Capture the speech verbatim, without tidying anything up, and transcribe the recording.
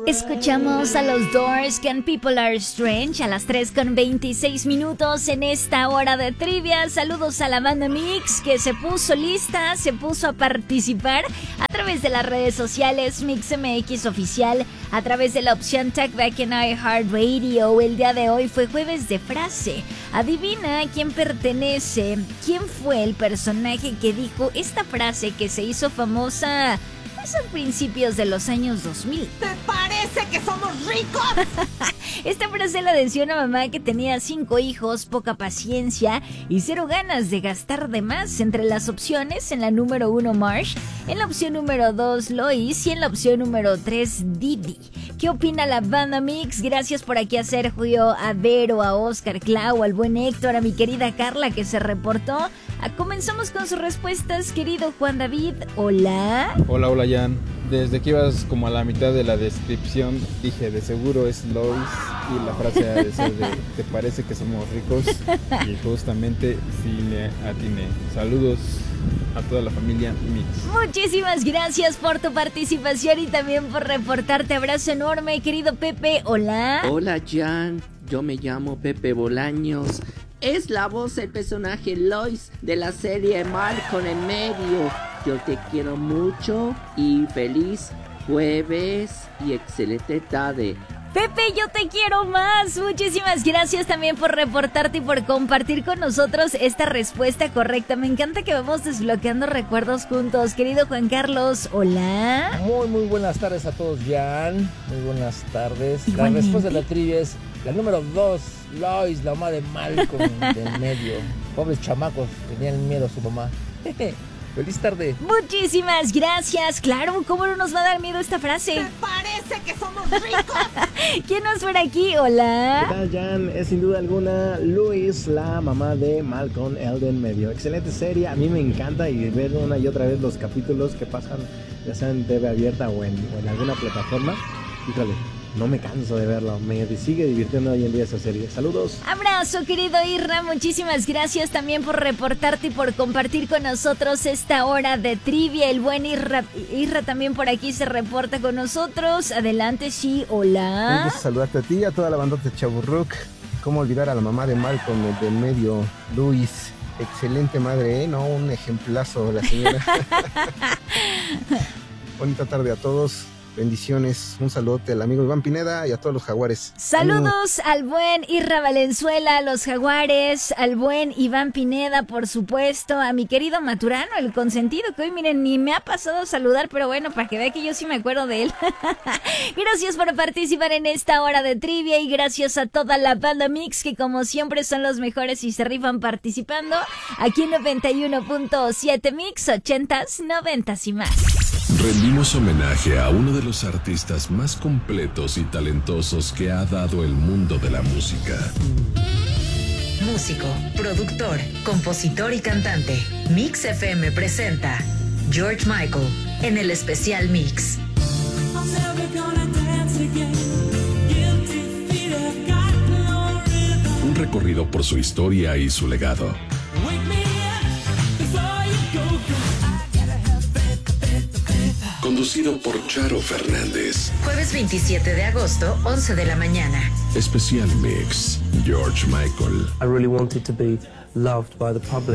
Escuchamos a los Doors con People Are Strange a las tres con veintiséis minutos en esta hora de trivia. Saludos a la banda Mix que se puso lista, se puso a participar a través de las redes sociales Mix M X Oficial, a través de la opción Talkback en iHeartRadio. El día de hoy fue jueves de frase. Adivina a quién pertenece, quién fue el personaje que dijo esta frase que se hizo famosa a principios de los años dos mil. ¿Te parece que somos ricos? Esta frase la decía una mamá que tenía cinco hijos, poca paciencia y cero ganas de gastar de más. Entre las opciones, en la número uno Marsh, en la opción número dos Lois y en la opción número tres Didi. ¿Qué opina la banda Mix? Gracias por aquí a Sergio, a Vero, a Oscar, Clau, al buen Héctor, a mi querida Carla que se reportó. Comenzamos con sus respuestas, querido Juan David. Hola. Hola, hola Jan. Desde que ibas como a la mitad de la descripción dije, de seguro es Lois, y la frase ha de ser de, ¿te parece que somos ricos? Y justamente sí le atiné. Saludos a toda la familia Mix. Muchísimas gracias por tu participación y también por reportarte. Abrazo enorme, querido Pepe. Hola. Hola Jan, yo me llamo Pepe Bolaños. Es la voz del personaje Lois de la serie Malcolm en medio. Yo te quiero mucho y feliz jueves y excelente tarde. Pepe, yo te quiero más. Muchísimas gracias también por reportarte y por compartir con nosotros esta respuesta correcta. Me encanta que vamos desbloqueando recuerdos juntos. Querido Juan Carlos, hola. Muy, muy buenas tardes a todos, Jan. Muy buenas tardes. Igualmente. La respuesta de la trivia es la número dos, Lois, la mamá de Malcolm del medio. Pobres chamacos, tenían miedo a su mamá. Feliz tarde. Muchísimas gracias. Claro, ¿cómo no nos va a dar miedo esta frase? ¿Te parece que somos ricos? ¿Quién nos por aquí? Hola. ¿Qué tal, Jan? Es sin duda alguna Lois, la mamá de Malcolm el del medio. Excelente serie, a mí me encanta, y ver una y otra vez los capítulos que pasan, ya sea en T V abierta o en, o en alguna plataforma. Híjole, no me canso de verlo, me sigue divirtiendo hoy en día esa serie. Saludos. Abrazo, querido Irra, muchísimas gracias también por reportarte y por compartir con nosotros esta hora de trivia. El buen Irra, Irra también por aquí se reporta con nosotros. Adelante, sí, hola. Un gusto saludarte a ti y a toda la bandota de Chaburruc. ¿Cómo olvidar a la mamá de Malcolm el del medio, Luis? Excelente madre, ¿eh? No, un ejemplazo la señora. Bonita tarde a todos. Bendiciones, un saludote al amigo Iván Pineda y a todos los jaguares. Saludos al buen Irra Valenzuela, a los jaguares, al buen Iván Pineda, por supuesto, a mi querido Maturano, el consentido, que hoy miren, ni me ha pasado a saludar, pero bueno, para que vea que yo sí me acuerdo de él. Gracias por participar en esta hora de trivia y gracias a toda la banda Mix, que como siempre son los mejores y se rifan participando aquí en noventa y uno punto siete Mix, ochentas, noventas y más. Rendimos homenaje a uno de los artistas más completos y talentosos que ha dado el mundo de la música. Músico, productor, compositor y cantante. Mix F M presenta George Michael en el especial Mix. Un recorrido por su historia y su legado. Conducido por Charo Fernández. Jueves veintisiete de agosto, once de la mañana. Especial Mix, George Michael. I really wanted to be loved by the public.